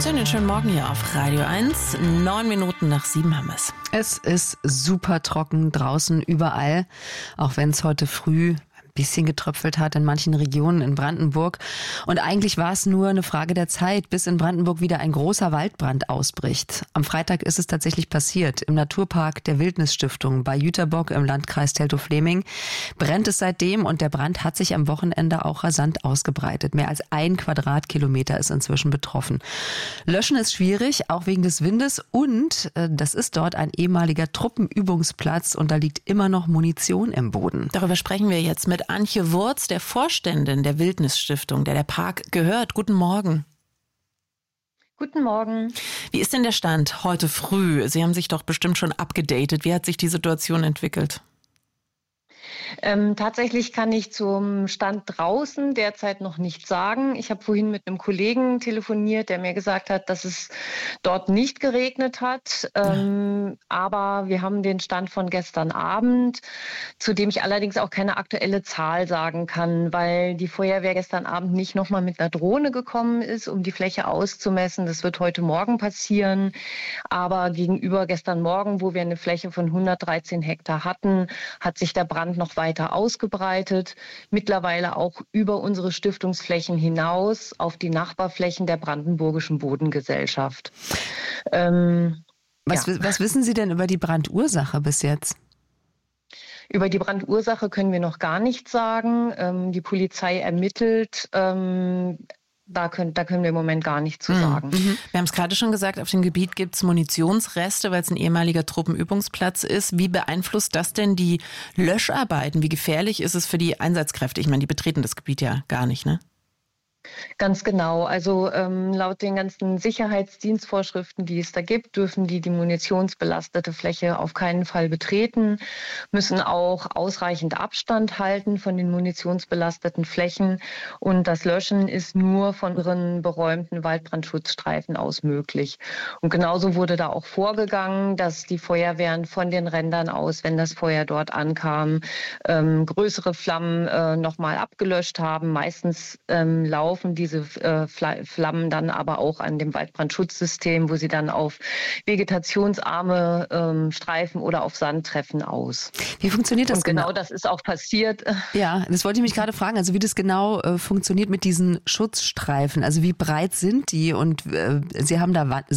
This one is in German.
Schönen Morgen hier auf Radio 1. 9 Minuten nach 7 haben wir es. Es ist super trocken draußen überall, auch wenn es heute früh ein bisschen getröpfelt hat in manchen Regionen in Brandenburg. Und eigentlich war es nur eine Frage der Zeit, bis in Brandenburg wieder ein großer Waldbrand ausbricht. Am Freitag ist es tatsächlich passiert. Im Naturpark der Wildnisstiftung bei Jüterbock im Landkreis Teltow-Fläming brennt es seitdem und der Brand hat sich am Wochenende auch rasant ausgebreitet. Mehr als 1 Quadratkilometer ist inzwischen betroffen. Löschen ist schwierig, auch wegen des Windes und das ist dort ein ehemaliger Truppenübungsplatz und da liegt immer noch Munition im Boden. Darüber sprechen wir jetzt mit Antje Wurz, der Vorständin der Wildnisstiftung, der Park gehört. Guten Morgen. Guten Morgen. Wie ist denn der Stand heute früh? Sie haben sich doch bestimmt schon abgedatet. Wie hat sich die Situation entwickelt? Tatsächlich kann ich zum Stand draußen derzeit noch nichts sagen. Ich habe vorhin mit einem Kollegen telefoniert, der mir gesagt hat, dass es dort nicht geregnet hat. Aber wir haben den Stand von gestern Abend, zu dem ich allerdings auch keine aktuelle Zahl sagen kann, weil die Feuerwehr gestern Abend nicht nochmal mit einer Drohne gekommen ist, um die Fläche auszumessen. Das wird heute Morgen passieren. Aber gegenüber gestern Morgen, wo wir eine Fläche von 113 Hektar hatten, hat sich der Brand noch weiter ausgebreitet, mittlerweile auch über unsere Stiftungsflächen hinaus auf die Nachbarflächen der Brandenburgischen Bodengesellschaft. Was wissen Sie denn über die Brandursache bis jetzt? Über die Brandursache können wir noch gar nichts sagen. Die Polizei ermittelt. Da können wir im Moment gar nichts zu sagen. Wir haben es gerade schon gesagt, auf dem Gebiet gibt es Munitionsreste, weil es ein ehemaliger Truppenübungsplatz ist. Wie beeinflusst das denn die Löscharbeiten? Wie gefährlich ist es für die Einsatzkräfte? Ich meine, die betreten das Gebiet ja gar nicht, ne? Ganz genau. Also laut den ganzen Sicherheitsdienstvorschriften, die es da gibt, dürfen die munitionsbelastete Fläche auf keinen Fall betreten, müssen auch ausreichend Abstand halten von den munitionsbelasteten Flächen. Und das Löschen ist nur von ihren beräumten Waldbrandschutzstreifen aus möglich. Und genauso wurde da auch vorgegangen, dass die Feuerwehren von den Rändern aus, wenn das Feuer dort ankam, größere Flammen nochmal abgelöscht haben. Meistens laufen diese Flammen dann aber auch an dem Waldbrandschutzsystem, wo sie dann auf vegetationsarme Streifen oder auf Sand treffen aus. Wie funktioniert das genau? Genau das ist auch passiert. Ja, das wollte ich mich gerade fragen. Also wie das genau funktioniert mit diesen Schutzstreifen. Also wie breit sind die? Und Sie haben da